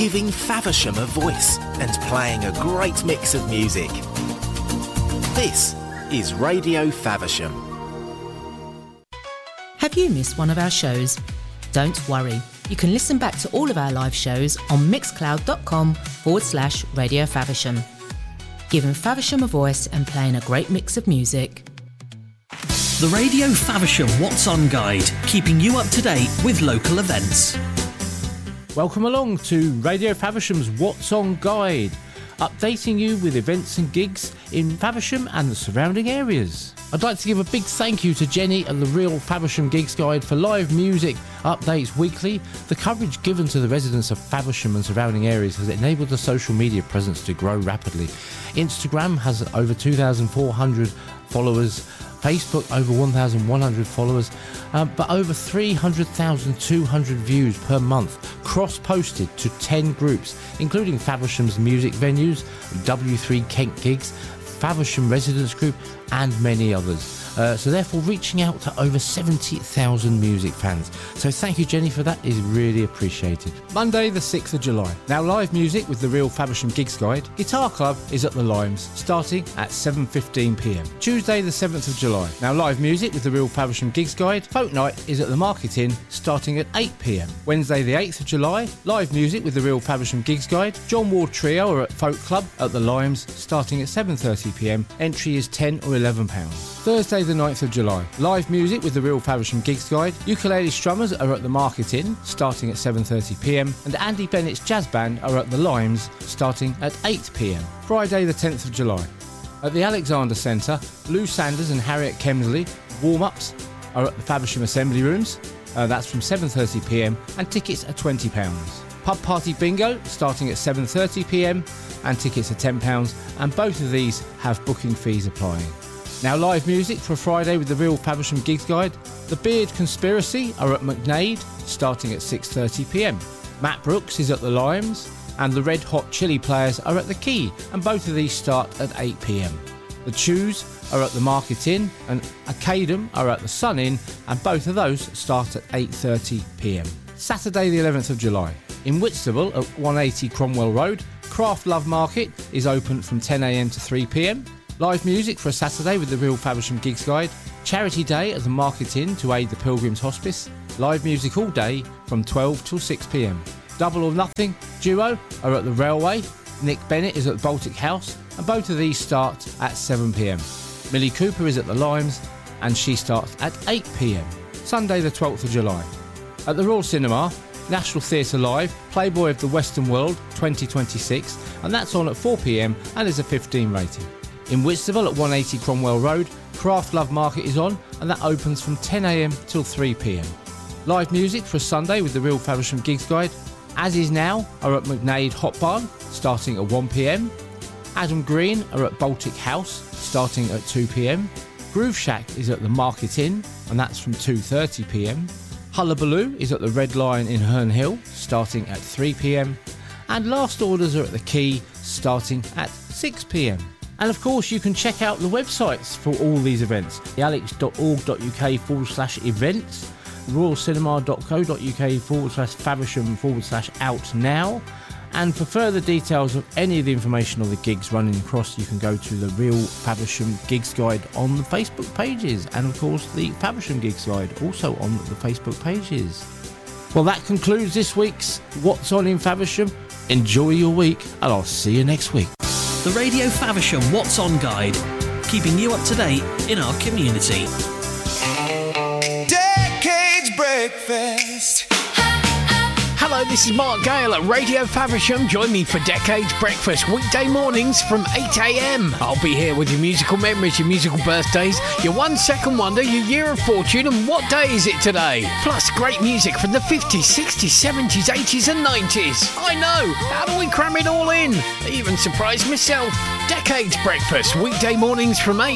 giving Faversham a voice and playing a great mix of music. This is Radio Faversham. Have you missed one of our shows? Don't worry, you can listen back to all of our live shows on mixcloud.com/Radio Faversham. Giving Faversham a voice and playing a great mix of music. The Radio Faversham What's On Guide, keeping you up to date with local events. Welcome along to Radio Faversham's What's On Guide, updating you with events and gigs in Faversham and the surrounding areas. I'd like to give a big thank you to Jenny and the Real Faversham Gigs Guide for live music updates weekly. The coverage given to the residents of Faversham and surrounding areas has enabled the social media presence to grow rapidly. Instagram has over 2,400 followers, Facebook over 1,100 followers, but over 300,200 views per month, cross-posted to 10 groups, including Faversham's music venues, W3 Kent Gigs, Faversham Residents Group, and many others. So therefore reaching out to over 70,000 music fans. So thank you, Jenny, for that. Is really appreciated. Monday the 6th of July. Now live music with the Real Faversham Gigs Guide. Guitar Club is at the Limes, starting at 7:15pm. Tuesday the 7th of July. Now live music with the Real Faversham Gigs Guide. Folk Night is at the Market Inn, starting at 8pm. Wednesday the 8th of July. Live music with the Real Faversham Gigs Guide. John Ward Trio are at Folk Club at the Limes, starting at 7:30pm. Entry is £10 or £11. Thursday the 9th of July. Live music with the Real Faversham Gigs Guide. Ukulele Strummers are at the Market Inn, starting at 7:30pm. And Andy Bennett's Jazz Band are at the Limes, starting at 8pm. Friday the 10th of July. At the Alexander Centre, Lou Sanders and Harriet Kemsley warm-ups are at the Faversham Assembly Rooms. That's from 7:30pm, and tickets are £20. Pub Party Bingo starting at 7:30pm, and tickets are £10, and both of these have booking fees applying. Now live music for Friday with the Real Faversham Gigs Guide. The Beard Conspiracy are at McNade, starting at 6:30pm. Matt Brooks is at the Limes, and the Red Hot Chili Players are at the Quay, and both of these start at 8pm. The Chews are at the Market Inn, and Academ are at the Sun Inn, and both of those start at 8:30pm. Saturday the 11th of July. In Whitstable at 180 Cromwell Road, Craft Love Market is open from 10am to 3pm. Live music for a Saturday with the Real Faversham Gigs Guide. Charity Day at the Market Inn to aid the Pilgrims Hospice. Live music all day from 12 till 6pm. Double or Nothing Duo are at the Railway. Nick Bennett is at the Baltic House, and both of these start at 7pm. Millie Cooper is at the Limes, and she starts at 8pm. Sunday the 12th of July. At the Royal Cinema, National Theatre Live, Playboy of the Western World 2026, and that's on at 4pm and is a 15 rating. In Whitstable at 180 Cromwell Road, Craft Love Market is on, and that opens from 10am till 3pm. Live music for a Sunday with the Real Faversham Gigs Guide. As Is Now are at McNade Hot Barn, starting at 1pm. Adam Green are at Baltic House, starting at 2pm. Groove Shack is at the Market Inn, and that's from 2:30pm. Hullabaloo is at the Red Lion in Herne Hill, starting at 3pm. And Last Orders are at the Quay, starting at 6pm. And of course, you can check out the websites for all these events. alex.org.uk/events, royalcinema.co.uk/Faversham/out now. And for further details of any of the information on the gigs running across, you can go to the Real Faversham Gigs Guide on the Facebook pages. And of course, the Faversham Gigs Guide also on the Facebook pages. Well, that concludes this week's What's On in Faversham. Enjoy your week, and I'll see you next week. The Radio Faversham What's On Guide, keeping you up to date in our community. Decades Breakfast. Hello, this is Mark Gale at Radio Faversham. Join me for Decades Breakfast, weekday mornings from 8am. I'll be here with your musical memories, your musical birthdays, your 1 second wonder, your year of fortune, and what day is it today? Plus great music from the 50s, 60s, 70s, 80s and 90s. I know, how do we cram it all in? I even surprised myself. Decades Breakfast, weekday mornings from 8.